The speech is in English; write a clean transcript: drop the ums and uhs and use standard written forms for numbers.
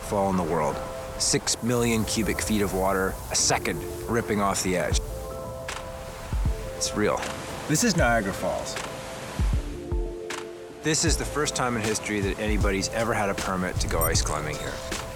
fall in the world. 6 million cubic feet of water a second ripping off the edge. It's real. This is Niagara Falls. This is the first time in history that anybody's ever had a permit to go ice climbing here.